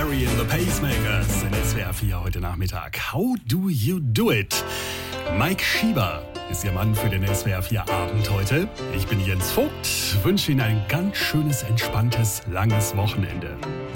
Carey in the Pacemakers in SWR 4 heute Nachmittag. How do you do it? Mike Schieber ist Ihr Mann für den SWR 4 Abend heute. Ich bin Jens Vogt, wünsche Ihnen ein ganz schönes, entspanntes, langes Wochenende.